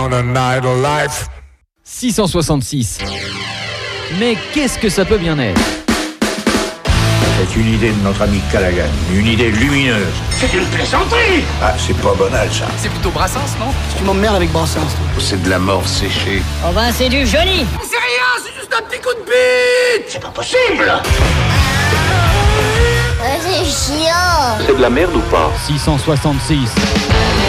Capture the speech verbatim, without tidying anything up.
On a night of life. six cent soixante-six. Mais qu'est-ce que ça peut bien être? C'est une idée de notre ami Callaghan, une idée lumineuse. C'est une plaisanterie. Ah, c'est pas banal, ça. C'est plutôt Brassens, non? Tu m'emmerdes avec Brassens, toi. C'est de la mort séchée. Oh ben, c'est du joli. C'est rien, c'est juste un petit coup de bite. C'est pas possible. Ouais, c'est chiant. C'est de la merde ou pas? six cent soixante-six.